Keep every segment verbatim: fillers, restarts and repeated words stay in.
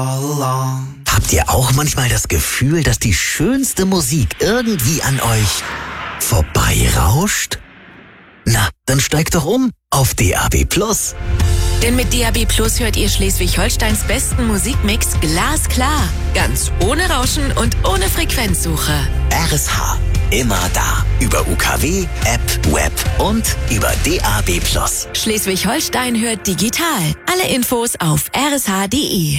Habt ihr auch manchmal das Gefühl, dass die schönste Musik irgendwie an euch vorbeirauscht? Na, dann steigt doch um auf D A B Plus. Denn mit D A B Plus hört ihr Schleswig-Holsteins besten Musikmix glasklar. Ganz ohne Rauschen und ohne Frequenzsuche. R S H, immer da. Über U K W, App, Web und über D A B Plus. Schleswig-Holstein hört digital. Alle Infos auf r s h punkt d e.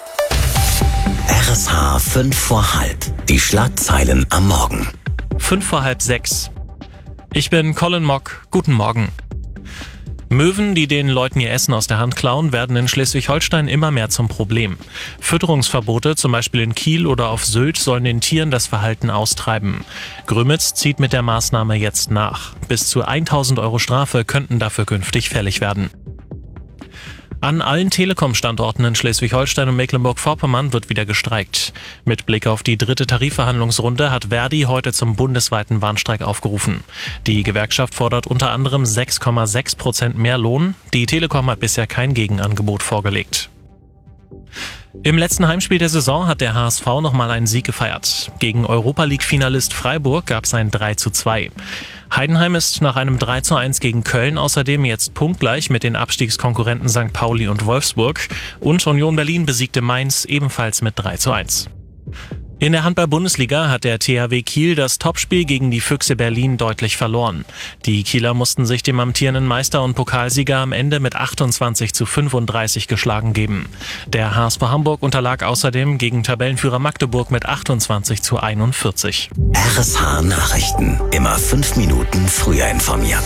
R S H fünf vor halb. Die Schlagzeilen am Morgen. Fünf vor halb sechs. Ich bin Colin Mock. Guten Morgen. Möwen, die den Leuten ihr Essen aus der Hand klauen, werden in Schleswig-Holstein immer mehr zum Problem. Fütterungsverbote, zum Beispiel in Kiel oder auf Sylt, sollen den Tieren das Verhalten austreiben. Grömitz zieht mit der Maßnahme jetzt nach. Bis zu tausend Euro Strafe könnten dafür künftig fällig werden. An allen Telekom-Standorten in Schleswig-Holstein und Mecklenburg-Vorpommern wird wieder gestreikt. Mit Blick auf die dritte Tarifverhandlungsrunde hat Verdi heute zum bundesweiten Warnstreik aufgerufen. Die Gewerkschaft fordert unter anderem sechs Komma sechs Prozent mehr Lohn. Die Telekom hat bisher kein Gegenangebot vorgelegt. Im letzten Heimspiel der Saison hat der H S V nochmal einen Sieg gefeiert. Gegen Europa-League-Finalist Freiburg gab es ein drei zu zwei. Heidenheim ist nach einem drei zu eins gegen Köln außerdem jetzt punktgleich mit den Abstiegskonkurrenten Sankt Pauli und Wolfsburg. Und Union Berlin besiegte Mainz ebenfalls mit drei zu eins. In der Handball-Bundesliga hat der T H W Kiel das Topspiel gegen die Füchse Berlin deutlich verloren. Die Kieler mussten sich dem amtierenden Meister und Pokalsieger am Ende mit achtundzwanzig zu fünfunddreißig geschlagen geben. Der H S V Hamburg unterlag außerdem gegen Tabellenführer Magdeburg mit achtundzwanzig zu einundvierzig. R S H Nachrichten. Immer fünf Minuten früher informiert.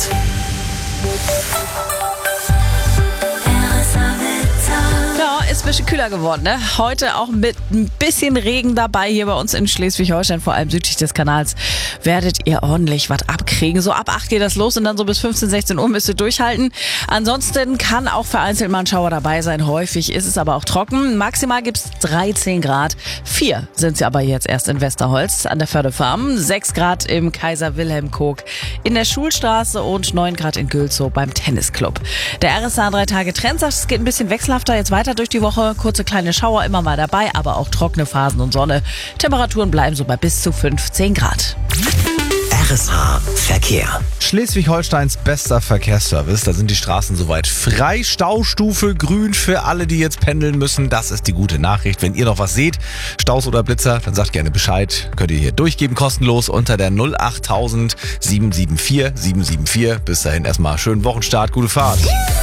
Ist ein bisschen kühler geworden, ne? Heute auch mit ein bisschen Regen dabei hier bei uns in Schleswig-Holstein, vor allem südlich des Kanals, werdet ihr ordentlich was abkriegen. So ab acht geht das los und dann so bis fünfzehn, sechzehn Uhr müsst ihr durchhalten. Ansonsten kann auch vereinzelt mal ein Schauer dabei sein. Häufig ist es aber auch trocken. Maximal gibt's dreizehn Grad. Vier sind sie aber jetzt erst in Westerholz an der Fördefarm. Sechs Grad im Kaiser Wilhelm Kog in der Schulstraße und neun Grad in Gülzow beim Tennisclub. Der R S H drei Tage Trend sagt, es geht ein bisschen wechselhafter jetzt weiter durch die Woche. Kurze kleine Schauer immer mal dabei, aber auch trockene Phasen und Sonne. Temperaturen bleiben so bei bis zu fünfzehn Grad. R S H Verkehr. Schleswig-Holsteins bester Verkehrsservice. Da sind die Straßen soweit frei. Staustufe grün für alle, die jetzt pendeln müssen. Das ist die gute Nachricht. Wenn ihr noch was seht, Staus oder Blitzer, dann sagt gerne Bescheid. Könnt ihr hier durchgeben, kostenlos unter der null achttausend sieben sieben vier sieben sieben vier. Bis dahin erstmal schönen Wochenstart, gute Fahrt.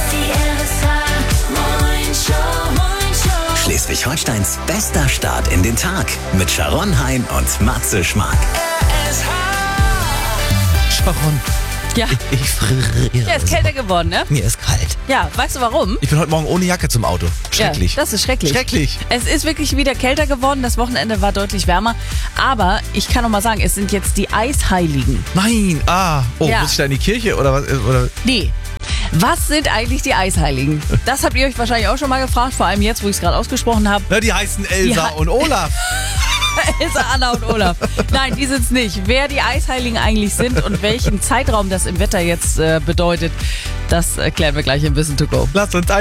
Schleswig-Holsteins bester Start in den Tag mit Sharon Hein und Matze Schmark. Sharon, Ja, ich, ich friere. ja, ist kälter geworden, ne? Mir ist kalt. Ja, weißt du warum? Ich bin heute Morgen ohne Jacke zum Auto. Schrecklich. Ja, das ist schrecklich. Schrecklich. Es ist wirklich wieder kälter geworden. Das Wochenende war deutlich wärmer. Aber ich kann noch mal sagen, es sind jetzt die Eisheiligen. Nein, ah. Oh, Ja. muss ich da in die Kirche oder was? Oder? Nee. Was sind eigentlich die Eisheiligen? Das habt ihr euch wahrscheinlich auch schon mal gefragt, vor allem jetzt, wo ich es gerade ausgesprochen habe. Na, die heißen Elsa Ja. und Olaf. Elsa, Anna und Olaf. Nein, die sind's nicht. Wer die Eisheiligen eigentlich sind und welchen Zeitraum das im Wetter jetzt äh, bedeutet, das erklären wir gleich im Wissen to go. Lasst uns ein